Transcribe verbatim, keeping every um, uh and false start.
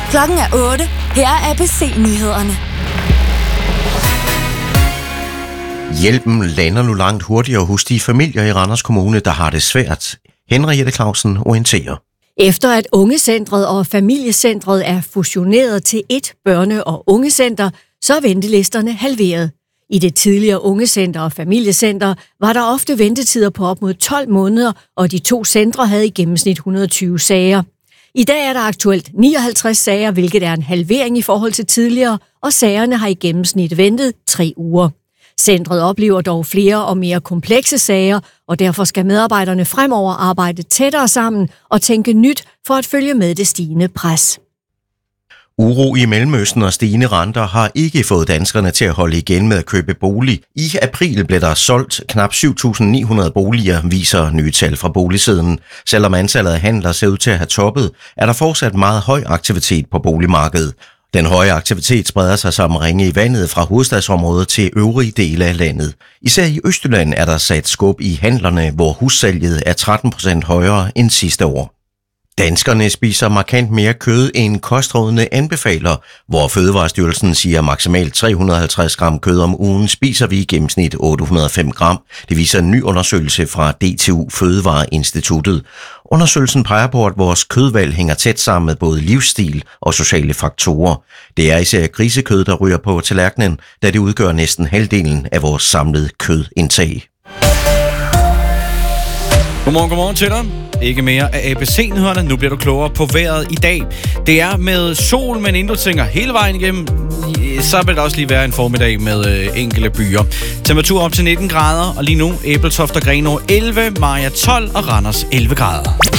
Klokken er otte. Her er A B C-nyhederne. Hjælpen lander nu langt hurtigere hos de familier i Randers Kommune, der har det svært. Henriette Clausen orienterer. Efter at Ungecentret og Familiecentret er fusioneret til et børne- og ungecenter, så er ventelisterne halveret. I det tidligere Ungecenter og Familiecenter var der ofte ventetider på op mod tolv måneder, og de to centre havde i gennemsnit et hundrede og tyve sager. I dag er der aktuelt nioghalvtreds sager, hvilket er en halvering i forhold til tidligere, og sagerne har i gennemsnit ventet tre uger. Centret oplever dog flere og mere komplekse sager, og derfor skal medarbejderne fremover arbejde tættere sammen og tænke nyt for at følge med det stigende pres. Uro i Mellemøsten og stigende renter har ikke fået danskerne til at holde igen med at købe bolig. I april blev der solgt knap syv tusind ni hundrede boliger, viser nye tal fra boligsiden. Selvom antallet af handler ser ud til at have toppet, er der fortsat meget høj aktivitet på boligmarkedet. Den høje aktivitet spreder sig som ringe i vandet fra hovedstadsområdet til øvrige dele af landet. Især i Østjylland er der sat skub i handlerne, hvor hussalget er tretten procent højere end sidste år. Danskerne spiser markant mere kød end kostrådene anbefaler, hvor Fødevarestyrelsen siger maksimalt tre hundrede og halvtreds gram kød om ugen, spiser vi i gennemsnit otte hundrede og fem gram. Det viser en ny undersøgelse fra D T U Fødevareinstituttet. Undersøgelsen peger på, at vores kødvalg hænger tæt sammen med både livsstil og sociale faktorer. Det er især grisekød, der ryger på tallerkenen, da det udgør næsten halvdelen af vores samlede kødindtag. Godmorgen, godmorgen til dig. Ikke mere af A B C-nyhederne. Nu bliver du klogere på vejret i dag. Det er med sol, men inden du tænker hele vejen igennem, så vil der også lige være en formiddag med øh, enkelte byer. Temperatur op til nitten grader, og lige nu Ebeltoft og Grenaa elleve, Mariager tolv og Randers elleve grader.